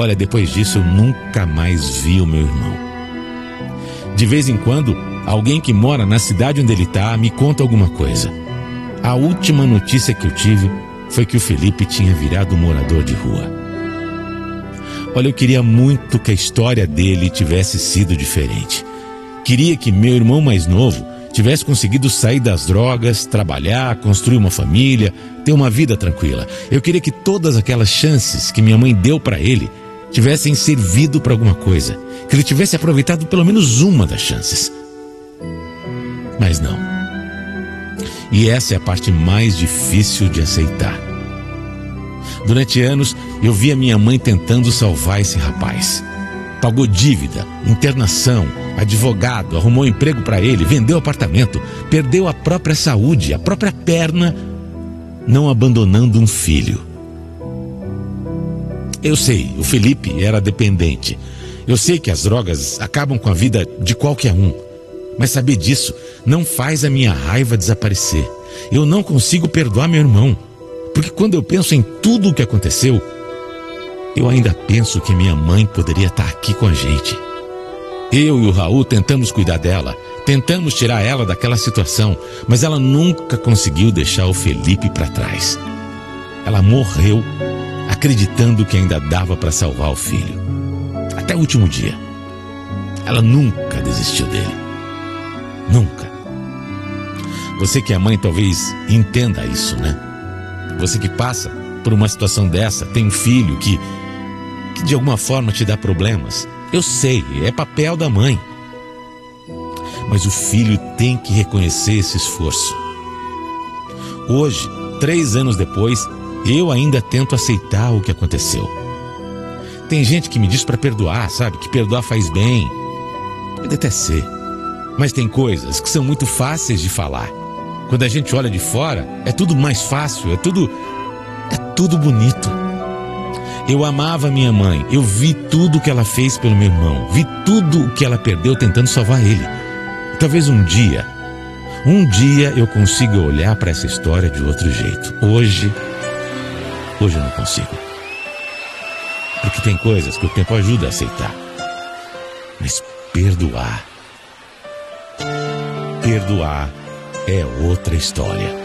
Olha, depois disso eu nunca mais vi o meu irmão. De vez em quando, alguém que mora na cidade onde ele está me conta alguma coisa. A última notícia que eu tive foi que o Felipe tinha virado morador de rua. Olha, eu queria muito que a história dele tivesse sido diferente. Queria que meu irmão mais novo tivesse conseguido sair das drogas, trabalhar, construir uma família, ter uma vida tranquila. Eu queria que todas aquelas chances que minha mãe deu para ele tivessem servido para alguma coisa, que ele tivesse aproveitado pelo menos uma das chances. Mas não. E essa é a parte mais difícil de aceitar. Durante anos, eu vi a minha mãe tentando salvar esse rapaz. Pagou dívida, internação, advogado, arrumou emprego para ele, vendeu apartamento, perdeu a própria saúde, a própria perna, não abandonando um filho. Eu sei, o Felipe era dependente. Eu sei que as drogas acabam com a vida de qualquer um. Mas saber disso não faz a minha raiva desaparecer. Eu não consigo perdoar meu irmão. Porque quando eu penso em tudo o que aconteceu, eu ainda penso que minha mãe poderia estar aqui com a gente. Eu e o Raul tentamos cuidar dela, tentamos tirar ela daquela situação, mas ela nunca conseguiu deixar o Felipe para trás. Ela morreu acreditando que ainda dava para salvar o filho. Até o último dia. Ela nunca desistiu dele. Nunca. Você que é mãe talvez entenda isso, né? Você que passa por uma situação dessa, tem um filho que de alguma forma te dá problemas. Eu sei, é papel da mãe. Mas o filho tem que reconhecer esse esforço. Hoje, 3 anos depois, eu ainda tento aceitar o que aconteceu. Tem gente que me diz para perdoar, sabe? Que perdoar faz bem. Pode até ser. Mas tem coisas que são muito fáceis de falar. Quando a gente olha de fora, é tudo mais fácil, é tudo bonito. Eu amava minha mãe, eu vi tudo que ela fez pelo meu irmão, vi tudo que ela perdeu tentando salvar ele. Talvez um dia eu consiga olhar para essa história de outro jeito. Hoje eu não consigo. Porque tem coisas que o tempo ajuda a aceitar. Mas perdoar é outra história.